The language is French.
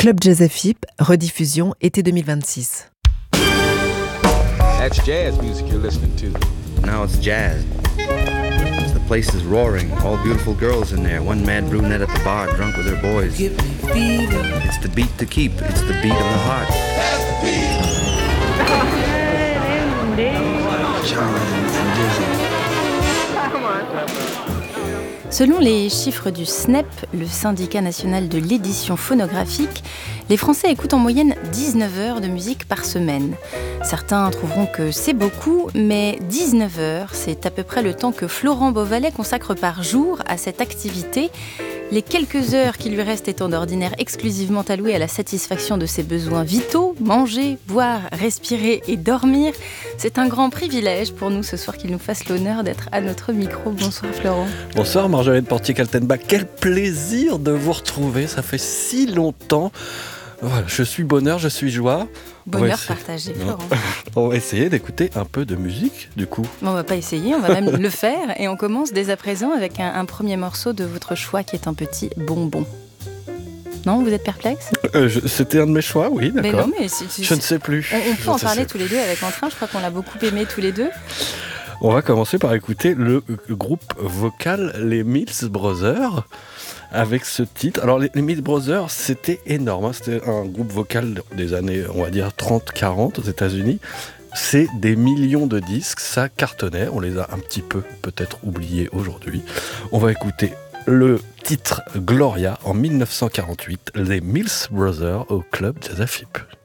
Club Jazz FIP, rediffusion été 2026. That's jazz music you're listening to. Now it's jazz. The place is roaring. All beautiful girls in there. One mad brunette at the bar, drunk with her boys. It's the beat to keep. It's the beat of the heart. Selon les chiffres du SNEP, le syndicat national de l'édition phonographique, les Français écoutent en moyenne 19 heures de musique par semaine. Certains trouveront que c'est beaucoup, mais 19 heures, c'est à peu près le temps que Florent Beauvalet consacre par jour à cette activité. Les quelques heures qui lui restent étant d'ordinaire exclusivement allouées à la satisfaction de ses besoins vitaux, manger, boire, respirer et dormir. C'est un grand privilège pour nous ce soir qu'il nous fasse l'honneur d'être à notre micro. Bonsoir Florent. Bonsoir Marjolaine Portier-Kaltenbach. Quel plaisir de vous retrouver, ça fait si longtemps. Voilà, je suis bonheur, je suis joie. Bonheur partagé, Florent. On va essayer d'écouter un peu de musique, du coup. On va pas essayer, on va même le faire. Et on commence dès à présent avec un premier morceau de votre choix qui est un petit bonbon. Non, vous êtes perplexe ? C'était un de mes choix, oui, d'accord. Mais non, mais je ne sais plus. On peut en parler tous les deux avec Entrain, je crois qu'on l'a beaucoup aimé tous les deux. On va commencer par écouter le groupe vocal Les Mills Brothers avec ce titre. Alors les Mills Brothers, c'était énorme, hein. C'était un groupe vocal des années, on va dire 30-40 aux États-Unis. C'est des millions de disques, ça cartonnait, on les a un petit peu peut-être oubliés aujourd'hui. On va écouter le titre Gloria en 1948, les Mills Brothers au Club Jazz FIP.